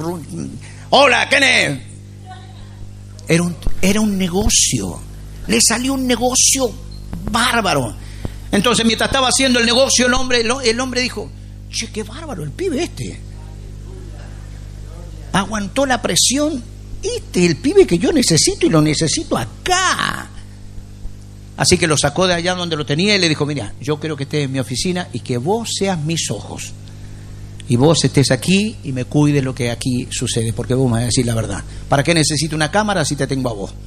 Hola, ¿quién es? Era un negocio. Le salió un negocio bárbaro. Entonces, mientras estaba haciendo el negocio, el hombre dijo: che, qué bárbaro el pibe este. Aguantó la presión. Este es el pibe que yo necesito y lo necesito acá. Así que lo sacó de allá donde lo tenía y le dijo: mira, yo quiero que estés en mi oficina y que vos seas mis ojos. Y vos estés aquí y me cuides lo que aquí sucede, porque vos me vas a decir la verdad. ¿Para qué necesito una cámara si te tengo a vos?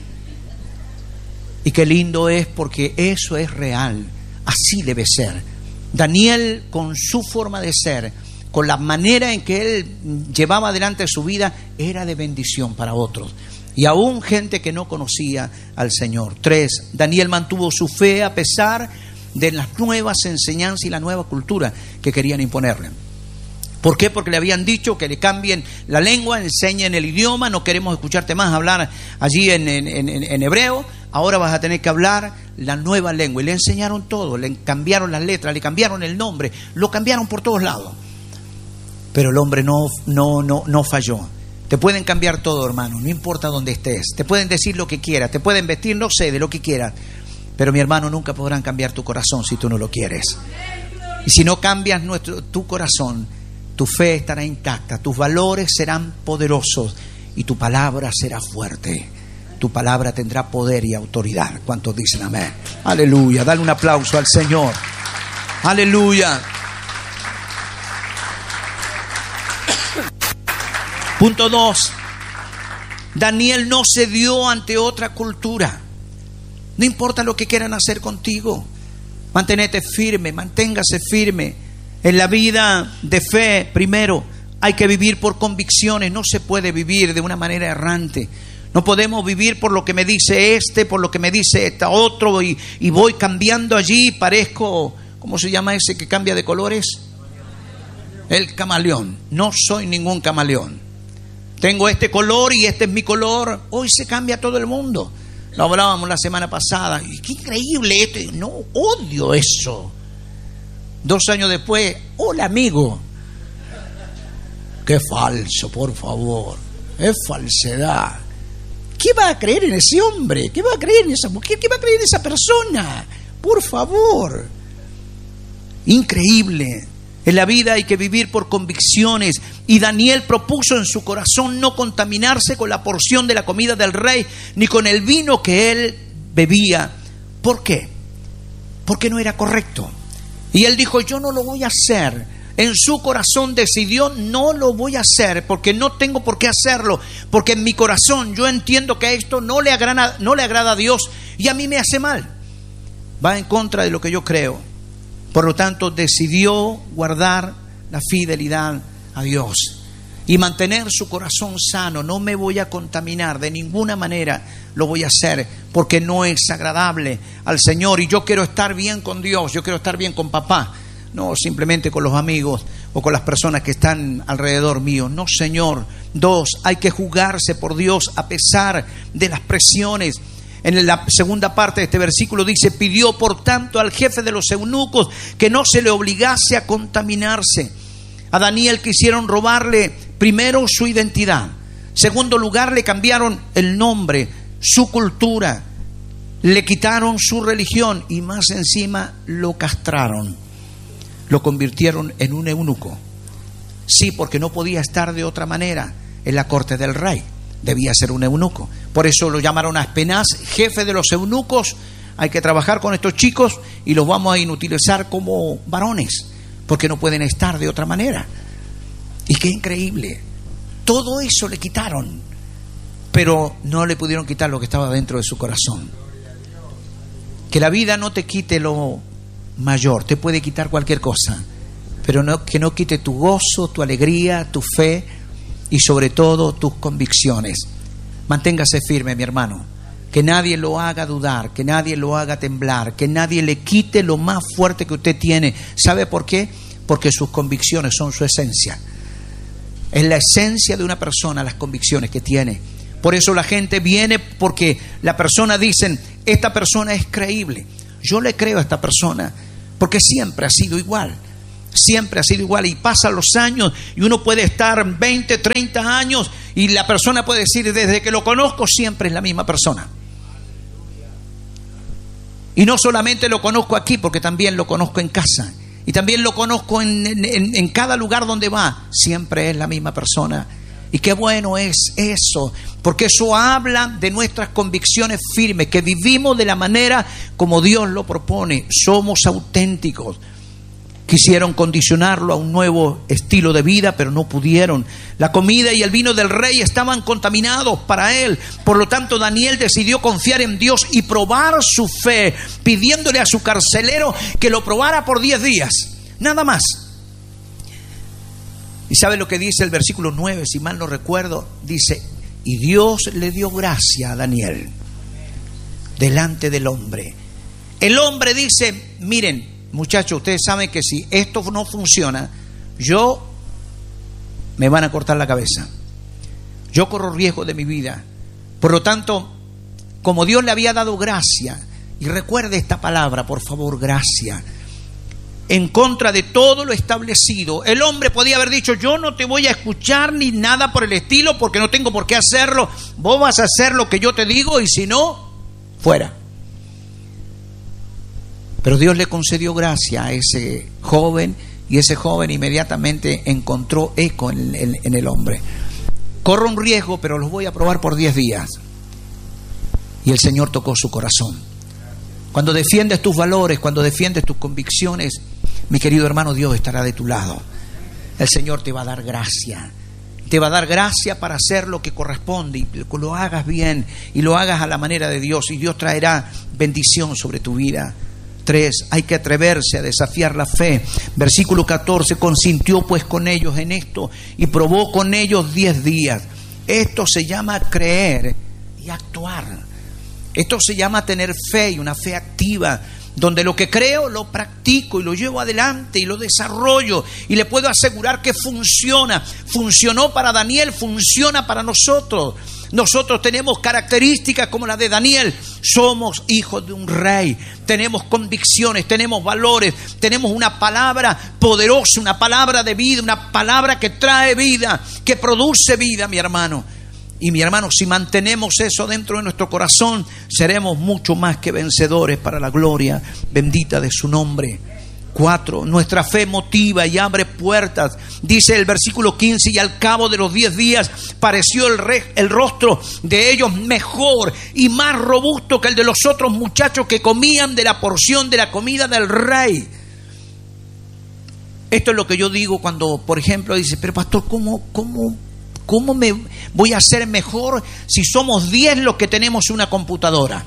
Y qué lindo es, porque eso es real. Así debe ser. Daniel, con su forma de ser, con la manera en que él llevaba adelante su vida, era de bendición para otros. Y aún gente que no conocía al Señor. 3. Daniel mantuvo su fe a pesar de las nuevas enseñanzas y la nueva cultura que querían imponerle. ¿Por qué? Porque le habían dicho que le cambien la lengua, enseñen el idioma, no queremos escucharte más hablar allí en hebreo, ahora vas a tener que hablar la nueva lengua. Y le enseñaron todo, le cambiaron las letras, le cambiaron el nombre, lo cambiaron por todos lados. Pero el hombre no falló. Te pueden cambiar todo, hermano, no importa dónde estés. Te pueden decir lo que quieras, te pueden vestir, no sé, de lo que quieras. Pero mi hermano, nunca podrán cambiar tu corazón si tú no lo quieres. Y si no cambias tu corazón, tu fe estará intacta, tus valores serán poderosos y tu palabra será fuerte. Tu palabra tendrá poder y autoridad. ¿Cuántos dicen amén? Aleluya, dale un aplauso al Señor. Aleluya. Punto 2. Daniel no cedió ante otra cultura. No importa lo que quieran hacer contigo, manténete firme, manténgase firme. En la vida de fe, primero, hay que vivir por convicciones. No se puede vivir de una manera errante. No podemos vivir por lo que me dice este, por lo que me dice este otro, y voy cambiando allí, parezco, ¿cómo se llama ese que cambia de colores? El camaleón. No soy ningún camaleón. Tengo este color y este es mi color. Hoy se cambia todo el mundo. Lo hablábamos la semana pasada. Qué increíble esto. No, odio eso. 2 años después, hola amigo. Qué falso, por favor. Es falsedad. ¿Qué va a creer en ese hombre? ¿Qué va a creer en esa mujer? ¿Qué va a creer en esa persona? Por favor. Increíble. En la vida hay que vivir por convicciones. Y Daniel propuso en su corazón no contaminarse con la porción de la comida del rey, ni con el vino que él bebía. ¿Por qué? Porque no era correcto. Y él dijo: yo no lo voy a hacer. En su corazón decidió: no lo voy a hacer, porque no tengo por qué hacerlo, porque en mi corazón yo entiendo que esto no le agrada a Dios y a mí me hace mal. Va en contra de lo que yo creo. Por lo tanto, decidió guardar la fidelidad a Dios y mantener su corazón sano. No me voy a contaminar, de ninguna manera lo voy a hacer, porque no es agradable al Señor. Y yo quiero estar bien con Dios, yo quiero estar bien con papá, no simplemente con los amigos o con las personas que están alrededor mío. No, Señor. 2, hay que jugarse por Dios a pesar de las presiones. En la segunda parte de este versículo dice: pidió por tanto al jefe de los eunucos que no se le obligase a contaminarse. A Daniel quisieron robarle primero su identidad. Segundo lugar, le cambiaron el nombre, su cultura, le quitaron su religión y más encima lo castraron. Lo convirtieron en un eunuco. Sí, porque no podía estar de otra manera en la corte del rey. Debía ser un eunuco. Por eso lo llamaron a Aspenaz, jefe de los eunucos. Hay que trabajar con estos chicos y los vamos a inutilizar como varones, porque no pueden estar de otra manera. Y qué increíble. Todo eso le quitaron, pero no le pudieron quitar lo que estaba dentro de su corazón. Que la vida no te quite lo mayor. Te puede quitar cualquier cosa, pero que no quite tu gozo, tu alegría, tu fe y sobre todo tus convicciones. Manténgase firme, mi hermano. Que nadie lo haga dudar, que nadie lo haga temblar, que nadie le quite lo más fuerte que usted tiene. ¿Sabe por qué? Porque sus convicciones son su esencia. Es la esencia de una persona, las convicciones que tiene. Por eso la gente viene, porque la persona dicen: esta persona es creíble. Yo le creo a esta persona porque siempre ha sido igual. Siempre ha sido igual, y pasan los años y uno puede estar 20, 30 años y la persona puede decir, desde que lo conozco siempre es la misma persona. Y no solamente lo conozco aquí, porque también lo conozco en casa y también lo conozco en cada lugar donde va. Siempre es la misma persona. Y qué bueno es eso, porque eso habla de nuestras convicciones firmes, que vivimos de la manera como Dios lo propone. Somos auténticos. Quisieron condicionarlo a un nuevo estilo de vida, pero no pudieron. La comida y el vino del rey estaban contaminados para él. Por lo tanto, Daniel decidió confiar en Dios y probar su fe, pidiéndole a su carcelero que lo probara por 10 días. Nada más. ¿Y sabe lo que dice el versículo 9? Si mal no recuerdo, dice, y Dios le dio gracia a Daniel delante del hombre. El hombre dice, miren, muchachos, ustedes saben que si esto no funciona, me van a cortar la cabeza. Yo corro riesgo de mi vida. Por lo tanto, como Dios le había dado gracia, y recuerde esta palabra, por favor, gracia, en contra de todo lo establecido, el hombre podía haber dicho, yo no te voy a escuchar ni nada por el estilo, porque no tengo por qué hacerlo. Vos vas a hacer lo que yo te digo, y si no, fuera. Pero Dios le concedió gracia a ese joven, y ese joven inmediatamente encontró eco en el hombre. Corro un riesgo, pero los voy a probar por 10 días. Y el Señor tocó su corazón. Cuando defiendes tus valores, cuando defiendes tus convicciones, mi querido hermano, Dios estará de tu lado. El Señor te va a dar gracia. Te va a dar gracia para hacer lo que corresponde, y lo hagas bien y lo hagas a la manera de Dios, y Dios traerá bendición sobre tu vida. 3. Hay que atreverse a desafiar la fe. Versículo 14. Consintió pues con ellos en esto y probó con ellos 10 días. Esto se llama creer y actuar. Esto se llama tener fe, y una fe activa, donde lo que creo lo practico y lo llevo adelante y lo desarrollo, y le puedo asegurar que funciona. Funcionó para Daniel, funciona para nosotros. Nosotros tenemos características como la de Daniel. Somos hijos de un rey. Tenemos convicciones, tenemos valores, tenemos una palabra poderosa, una palabra de vida, una palabra que trae vida, que produce vida, mi hermano. Y mi hermano, si mantenemos eso dentro de nuestro corazón, seremos mucho más que vencedores para la gloria bendita de su nombre. 4. Nuestra fe motiva y abre puertas. Dice el versículo 15, y al cabo de los 10 días pareció el rostro de ellos mejor y más robusto que el de los otros muchachos que comían de la porción de la comida del rey. Esto es lo que yo digo cuando, por ejemplo, dice, pero pastor, ¿cómo me voy a hacer mejor si somos 10 los que tenemos una computadora?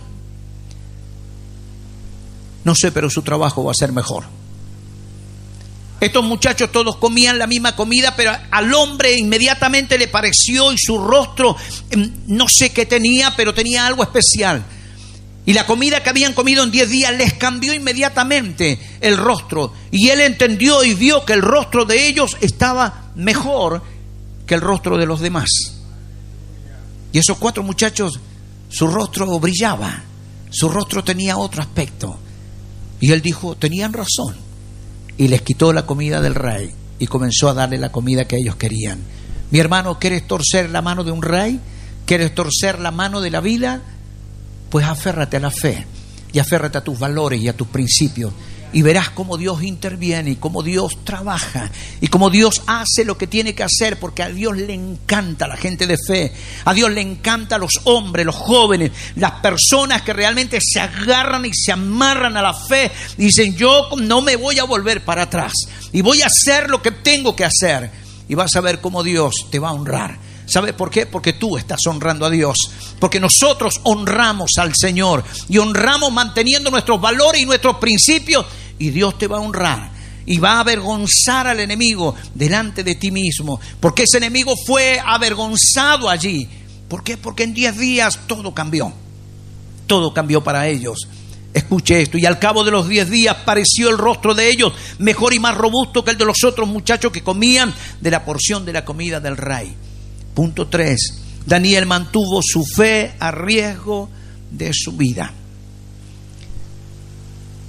No sé, pero su trabajo va a ser mejor. Estos muchachos todos comían la misma comida, pero al hombre inmediatamente le pareció, y su rostro, no sé qué tenía, pero tenía algo especial. Y la comida que habían comido en 10 días les cambió inmediatamente el rostro. Y él entendió y vio que el rostro de ellos estaba mejor que el rostro de los demás. Y esos 4 muchachos, su rostro brillaba, su rostro tenía otro aspecto. Y él dijo, tenían razón. Y les quitó la comida del rey y comenzó a darle la comida que ellos querían. Mi hermano, ¿quieres torcer la mano de un rey? ¿Quieres torcer la mano de la vida? Pues aférrate a la fe y aférrate a tus valores y a tus principios, y verás cómo Dios interviene y cómo Dios trabaja y cómo Dios hace lo que tiene que hacer, porque a Dios le encanta la gente de fe. A Dios le encanta los hombres, los jóvenes, las personas que realmente se agarran y se amarran a la fe y dicen, yo no me voy a volver para atrás y voy a hacer lo que tengo que hacer, y vas a ver cómo Dios te va a honrar. ¿Sabe por qué? Porque tú estás honrando a Dios. Porque nosotros honramos al Señor y honramos manteniendo nuestros valores y nuestros principios, y Dios te va a honrar y va a avergonzar al enemigo delante de ti mismo, porque ese enemigo fue avergonzado allí. ¿Por qué? Porque en 10 días todo cambió para ellos. Escuche esto, y al cabo de los 10 días pareció el rostro de ellos mejor y más robusto que el de los otros muchachos que comían de la porción de la comida del rey. Punto 3. Daniel mantuvo su fe a riesgo de su vida.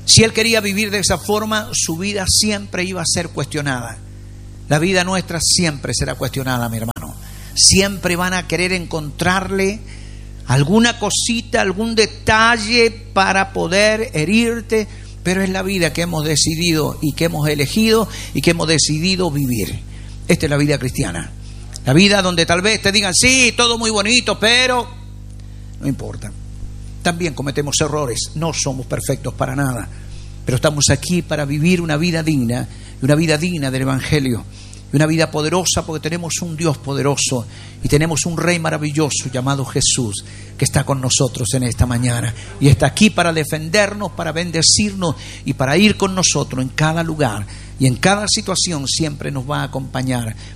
Si él quería vivir de esa forma, su vida siempre iba a ser cuestionada. La vida nuestra siempre será cuestionada, mi hermano. Siempre van a querer encontrarle alguna cosita, algún detalle para poder herirte, pero es la vida que hemos decidido y que hemos elegido y que hemos decidido vivir. Esta es la vida cristiana. La vida donde tal vez te digan, sí, todo muy bonito, pero no importa. También cometemos errores, no somos perfectos para nada, pero estamos aquí para vivir una vida digna del Evangelio, y una vida poderosa, porque tenemos un Dios poderoso y tenemos un Rey maravilloso llamado Jesús, que está con nosotros en esta mañana y está aquí para defendernos, para bendecirnos y para ir con nosotros en cada lugar y en cada situación. Siempre nos va a acompañar.